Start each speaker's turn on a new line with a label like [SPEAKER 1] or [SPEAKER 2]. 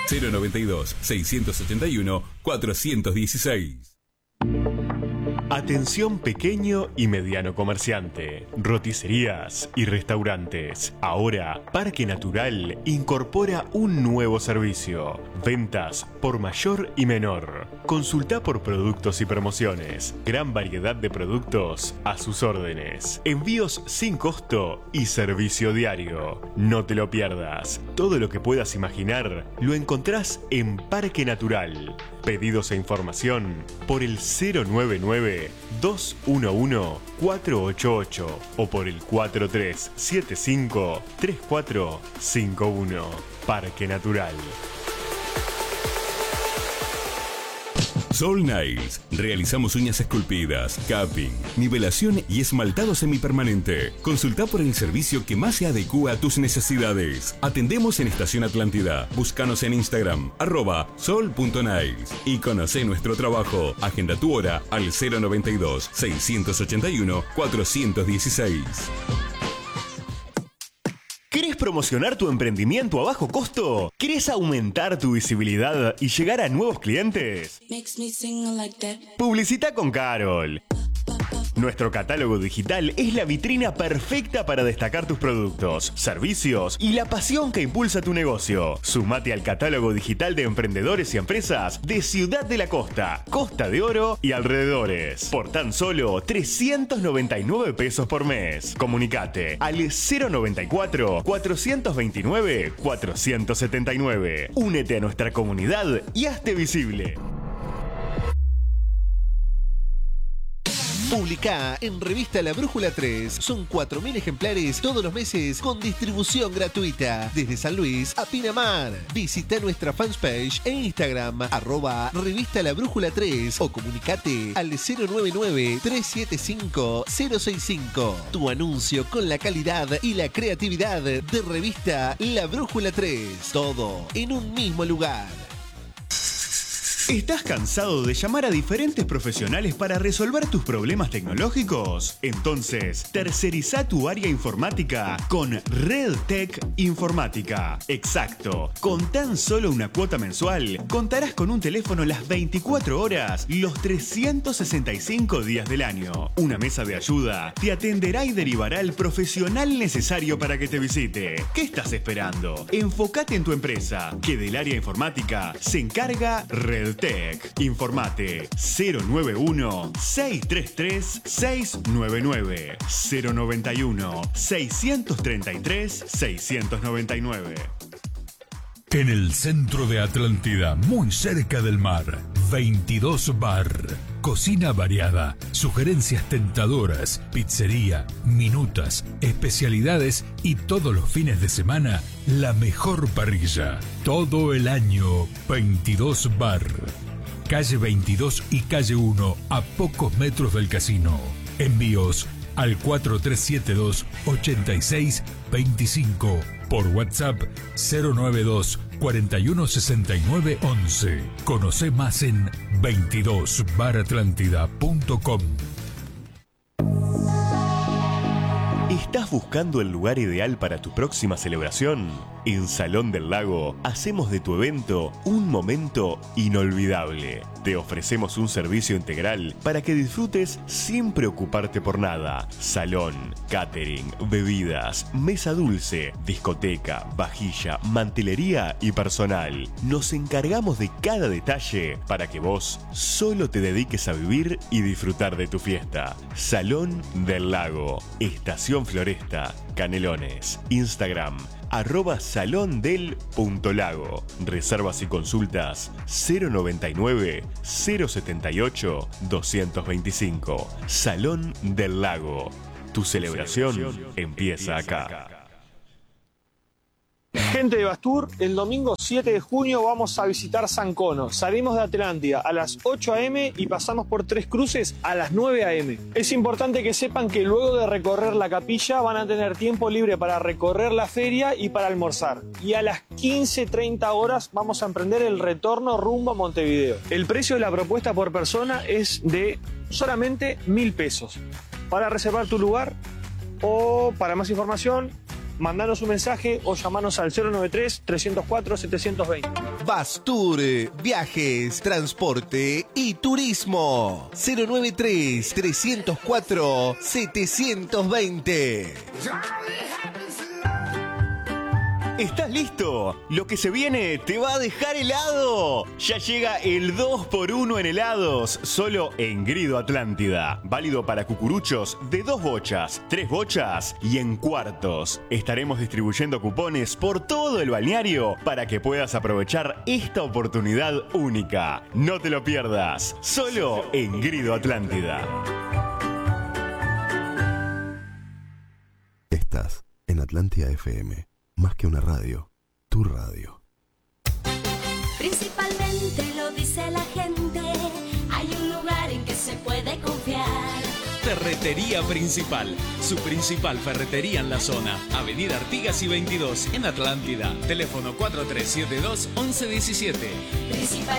[SPEAKER 1] 092-681-416.
[SPEAKER 2] Atención pequeño y mediano comerciante, roticerías y restaurantes. Ahora, Parque Natural incorpora un nuevo servicio: ventas por mayor y menor. Consulta por productos y promociones. Gran variedad de productos a sus órdenes. Envíos sin costo y servicio diario. No te lo pierdas. Todo lo que puedas imaginar lo encontrás en Parque Natural. Pedidos e información por el 099-211-488 o por el 4375-3451. Parque Natural.
[SPEAKER 1] Sol Nails. Realizamos uñas esculpidas, capping, nivelación y esmaltado semipermanente. Consulta por el servicio que más se adecúa a tus necesidades. Atendemos en Estación Atlántida. Búscanos en Instagram, @sol.nails. Y conoce nuestro trabajo. Agenda tu hora al 092-681-416.
[SPEAKER 2] ¿Querés promocionar tu emprendimiento a bajo costo? ¿Querés aumentar tu visibilidad y llegar a nuevos clientes? Publicita con Carol. Nuestro catálogo digital es la vitrina perfecta para destacar tus productos, servicios y la pasión que impulsa tu negocio. Sumate al catálogo digital de emprendedores y empresas de Ciudad de la Costa, Costa de Oro y alrededores. Por tan solo 399 pesos por mes. Comunicate al 094-429-479. Únete a nuestra comunidad y hazte visible.
[SPEAKER 3] Publicá en Revista La Brújula 3. Son 4.000 ejemplares todos los meses con distribución gratuita desde San Luis a Pinamar. Visita nuestra fanpage en Instagram @Revista La Brújula 3 o comunicate al 099-375-065. Tu anuncio con la calidad y la creatividad de Revista La Brújula 3. Todo en un mismo lugar.
[SPEAKER 2] ¿Estás cansado de llamar a diferentes profesionales para resolver tus problemas tecnológicos? Entonces, terceriza tu área informática con RedTech Informática. Exacto. Con tan solo una cuota mensual, contarás con un teléfono las 24 horas, los 365 días del año. Una mesa de ayuda te atenderá y derivará al profesional necesario para que te visite. ¿Qué estás esperando? Enfócate en tu empresa, que del área informática se encarga RedTech. Informate 091-633-699 091-633-699.
[SPEAKER 4] En el centro de Atlántida, muy cerca del mar, 22 Bar. Cocina variada, sugerencias tentadoras, pizzería, minutas, especialidades y todos los fines de semana, la mejor parrilla. Todo el año, 22 Bar. Calle 22 y calle 1, a pocos metros del casino. Envíos al 4372-8625. Por WhatsApp 092 4169 11. Conoce más en 22baratlantida.com.
[SPEAKER 2] ¿Estás buscando el lugar ideal para tu próxima celebración? En Salón del Lago hacemos de tu evento un momento inolvidable. Te ofrecemos un servicio integral para que disfrutes sin preocuparte por nada. Salón, catering, bebidas, mesa dulce, discoteca, vajilla, mantelería y personal. Nos encargamos de cada detalle para que vos solo te dediques a vivir y disfrutar de tu fiesta. Salón del Lago, Estación Floresta, Canelones. Instagram @salondel.lago. Reservas y consultas 099-078-225. Salón del Lago. Tu celebración empieza acá.
[SPEAKER 5] Gente de Bastur, el domingo 7 de junio vamos a visitar San Cono. Salimos de Atlántida a las 8 a.m. y pasamos por Tres Cruces a las 9 a.m. Es importante que sepan que luego de recorrer la capilla van a tener tiempo libre para recorrer la feria y para almorzar. Y a las 15:30 horas vamos a emprender el retorno rumbo a Montevideo. El precio de la propuesta por persona es de solamente 1.000 pesos. Para reservar tu lugar o para más información, Mandanos un mensaje o llamanos al 093-304-720.
[SPEAKER 3] Bastur, viajes, transporte y turismo. 093-304-720.
[SPEAKER 2] ¿Estás listo? Lo que se viene te va a dejar helado. Ya llega el 2x1 en helados, solo en Grido Atlántida. Válido para cucuruchos de 2 bochas, 3 bochas y en cuartos. Estaremos distribuyendo cupones por todo el balneario para que puedas aprovechar esta oportunidad única. No te lo pierdas, solo en Grido Atlántida.
[SPEAKER 6] Estás en Atlántida FM. Más que una radio, tu radio.
[SPEAKER 7] Principalmente lo dice la gente, hay un lugar en que se puede confiar.
[SPEAKER 8] Ferretería Principal, su principal ferretería en la zona. Avenida Artigas y 22 en Atlántida. Teléfono 4372-1117.
[SPEAKER 7] Principal